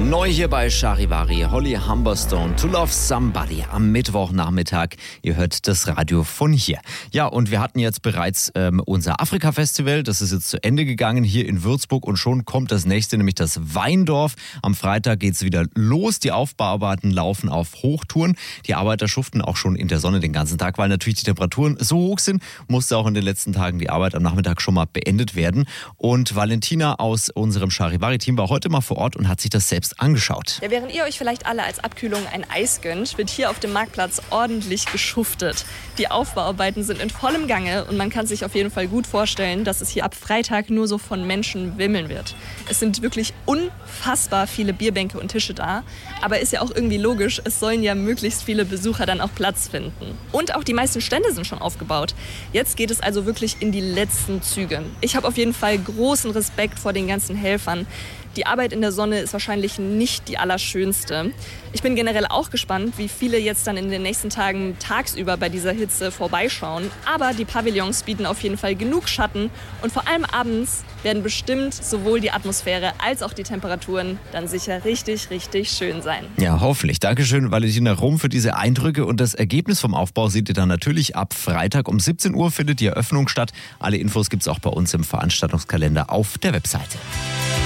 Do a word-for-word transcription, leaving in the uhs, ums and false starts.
Neu hier bei Charivari, Holly Humberstone, To Love Somebody am Mittwochnachmittag. Ihr hört das Radio von hier. Ja, und wir hatten jetzt bereits ähm, unser Afrika-Festival. Das ist jetzt zu Ende gegangen hier in Würzburg und schon kommt das nächste, nämlich das Weindorf. Am Freitag geht's wieder los. Die Aufbauarbeiten laufen auf Hochtouren. Die Arbeiter schuften auch schon in der Sonne den ganzen Tag, weil natürlich die Temperaturen so hoch sind, musste auch in den letzten Tagen die Arbeit am Nachmittag schon mal beendet werden. Und Valentina aus unserem Charivari-Team war heute mal vor Ort und hat sich das selbst angeschaut. Ja, während ihr euch vielleicht alle als Abkühlung ein Eis gönnt, wird hier auf dem Marktplatz ordentlich geschuftet. Die Aufbauarbeiten sind in vollem Gange und man kann sich auf jeden Fall gut vorstellen, dass es hier ab Freitag nur so von Menschen wimmeln wird. Es sind wirklich unfassbar viele Bierbänke und Tische da, aber ist ja auch irgendwie logisch, es sollen ja möglichst viele Besucher dann auch Platz finden. Und auch die meisten Stände sind schon aufgebaut. Jetzt geht es also wirklich in die letzten Züge. Ich habe auf jeden Fall großen Respekt vor den ganzen Helfern. Die Arbeit in der Sonne ist wahrscheinlich nicht die allerschönste. Ich bin generell auch gespannt, wie viele jetzt dann in den nächsten Tagen tagsüber bei dieser Hitze vorbeischauen. Aber die Pavillons bieten auf jeden Fall genug Schatten und vor allem abends werden bestimmt sowohl die Atmosphäre als auch die Temperaturen dann sicher richtig, richtig schön sein. Ja, hoffentlich. Dankeschön, Valentina Rum, für diese Eindrücke. Und das Ergebnis vom Aufbau seht ihr dann natürlich ab Freitag um siebzehn Uhr findet die Eröffnung statt. Alle Infos gibt's auch bei uns im Veranstaltungskalender auf der Webseite.